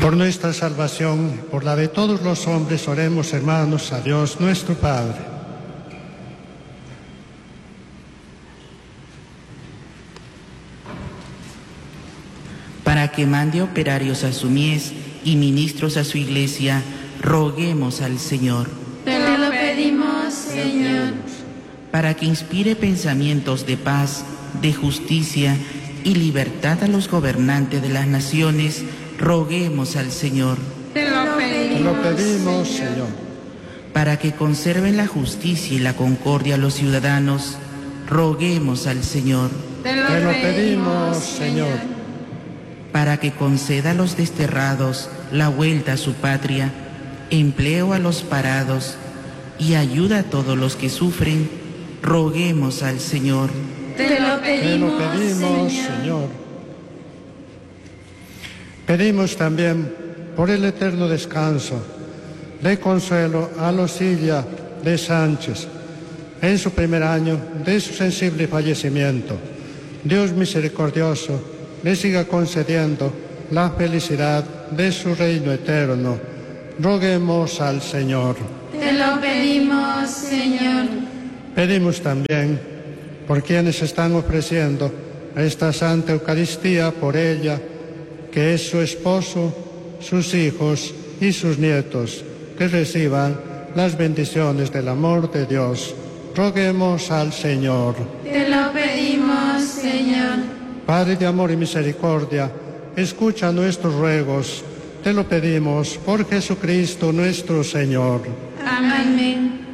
Por nuestra salvación, por la de todos los hombres, oremos, hermanos, a Dios nuestro Padre. Para que mande operarios a su mies y ministros a su iglesia, roguemos al Señor. Te lo pedimos, Señor. Para que inspire pensamientos de paz, de justicia y libertad a los gobernantes de las naciones, roguemos al Señor. Te lo pedimos, Señor. Para que conserven la justicia y la concordia a los ciudadanos, roguemos al Señor. Te lo pedimos, Señor. Para que conceda a los desterrados la vuelta a su patria, empleo a los parados y ayuda a todos los que sufren, roguemos al Señor. Te lo pedimos, Señor. Pedimos también por el eterno descanso de consuelo a Losilla de Sánchez en su primer año de su sensible fallecimiento. Dios misericordioso le siga concediendo la felicidad de su reino eterno. Roguemos al Señor. Te lo pedimos, Señor. Pedimos también por quienes están ofreciendo esta Santa Eucaristía, por ella, que es su esposo, sus hijos y sus nietos, que reciban las bendiciones del amor de Dios. Roguemos al Señor. Te lo pedimos, Señor. Padre de amor y misericordia, escucha nuestros ruegos. Te lo pedimos por Jesucristo nuestro Señor. Amén.